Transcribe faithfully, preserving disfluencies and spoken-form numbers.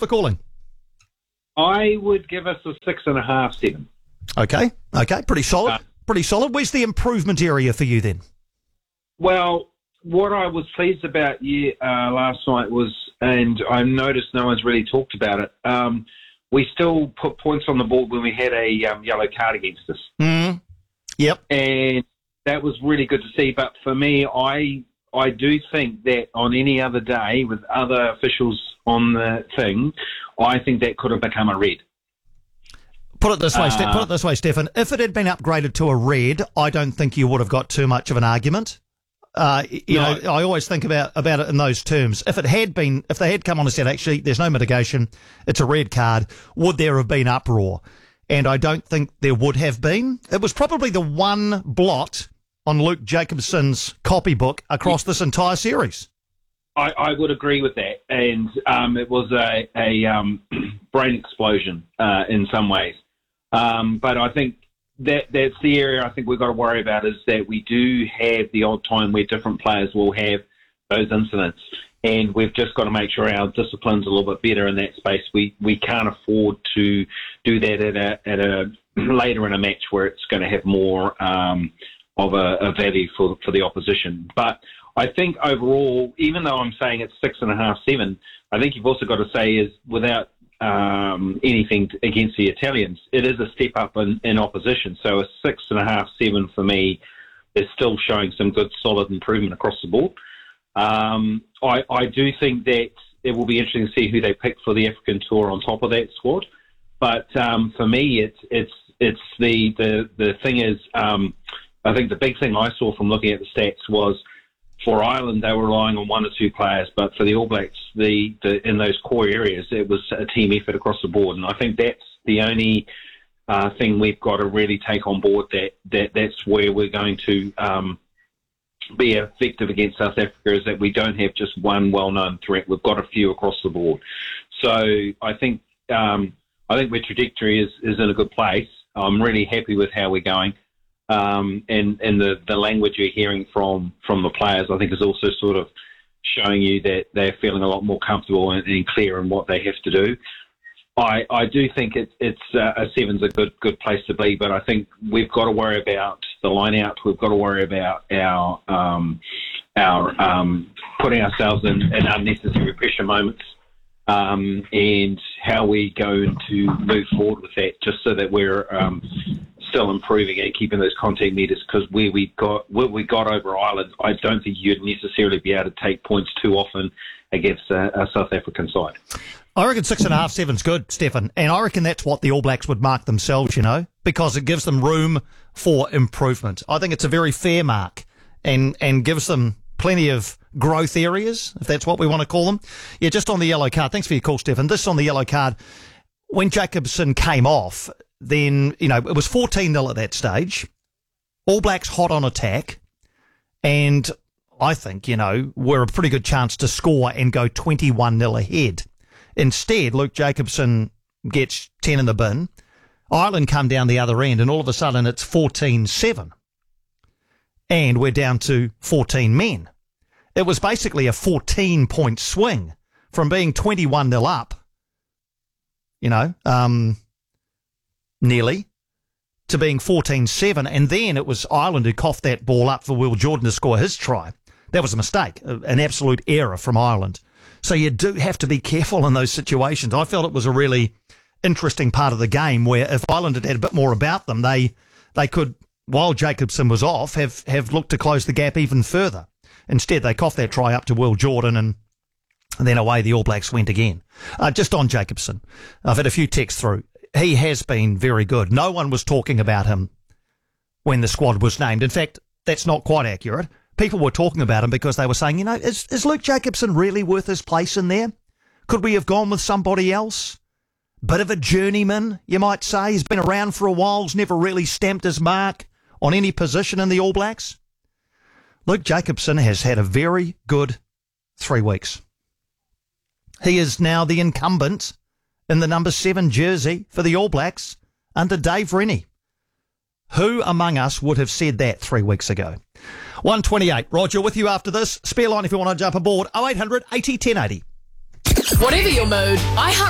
for calling. I would give us a six and a half, seven. Okay, okay, pretty solid, Uh, pretty solid. Where's the improvement area for you then? Well, what I was pleased about yeah, uh, last night was, and I noticed no one's really talked about it, um, we still put points on the board when we had a um, yellow card against us. Mm. Yep. And that was really good to see. But for me, I I do think that on any other day with other officials on the thing, I think that could have become a red. Put it this way, Uh, Ste- put it this way, Stefan. If it had been upgraded to a red, I don't think you would have got too much of an argument. Uh, you No. know, I always think about, about it in those terms. If it had been, if they had come on and said, actually, there's no mitigation, it's a red card, would there have been uproar? And I don't think there would have been. It was probably the one blot on Luke Jacobson's copybook across this entire series. I, I would agree with that. And um, it was a, a um, brain explosion uh, in some ways. Um, but I think that that's the area I think we've got to worry about, is that we do have the odd time where different players will have those incidents. And we've just got to make sure our discipline's a little bit better in that space. We we can't afford to do that at a, at a later in a match where it's going to have more um, of a, a value for, for the opposition. But I think overall, even though I'm saying it's six and a half, seven, I think you've also got to say is without um, anything against the Italians, it is a step up in, in opposition. So a six and a half, seven for me is still showing some good solid improvement across the board. Um, I, I do think that it will be interesting to see who they pick for the African tour on top of that squad. But um, for me, it's it's it's the the the thing is, um, I think the big thing I saw from looking at the stats was for Ireland they were relying on one or two players, but for the All Blacks, the, the in those core areas it was a team effort across the board, and I think that's the only uh, thing we've got to really take on board. That that that's where we're going to. Um, be effective against South Africa, is that we don't have just one well-known threat. We've got a few across the board. So I think um, I think our trajectory is, is in a good place. I'm really happy with how we're going. Um, and and the, the language you're hearing from, from the players, I think, is also sort of showing you that they're feeling a lot more comfortable and, and clear in what they have to do. I, I do think it, it's uh, a seven's a good good place to be, but I think we've got to worry about the line out. We've got to worry about our um, our um, putting ourselves in, in unnecessary pressure moments, um, and how we go to move forward with that, just so that we're um, still improving and keeping those contact meters. Because where we got where we got over Ireland, I don't think you'd necessarily be able to take points too often against a, a South African side. I reckon six and a half, seven's good, Stefan. And I reckon that's what the All Blacks would mark themselves, you know, because it gives them room for improvement. I think it's a very fair mark and, and gives them plenty of growth areas, if that's what we want to call them. Yeah, just on the yellow card. Thanks for your call, Stefan. This on the yellow card. When Jacobson came off, then, you know, it was fourteen nil at that stage. All Blacks hot on attack. And I think, you know, we're a pretty good chance to score and go twenty-one nil ahead. Instead, Luke Jacobson gets ten in the bin. Ireland come down the other end, and all of a sudden it's fourteen seven. And we're down to fourteen men. It was basically a fourteen-point swing from being twenty-one nil up, you know, um, nearly, to being fourteen seven. And then it was Ireland who coughed that ball up for Will Jordan to score his try. That was a mistake, an absolute error from Ireland. So you do have to be careful in those situations. I felt it was a really interesting part of the game where if Ireland had had a bit more about them, they they could, while Jacobson was off, have, have looked to close the gap even further. Instead, they coughed that try up to Will Jordan, and, and then away the All Blacks went again. Uh, just on Jacobson, I've had a few texts through. He has been very good. No one was talking about him when the squad was named. In fact, that's not quite accurate. People were talking about him because they were saying, you know, is, is Luke Jacobson really worth his place in there? Could we have gone with somebody else? Bit of a journeyman, you might say. He's been around for a while. He's never really stamped his mark on any position in the All Blacks. Luke Jacobson has had a very good three weeks. He is now the incumbent in the number seven jersey for the All Blacks under Dave Rennie. Who among us would have said that three weeks ago? one twenty-eight. Roger with you after this. Spare line if you want to jump aboard. oh eight hundred eighty ten eighty. Whatever your mood, iHeart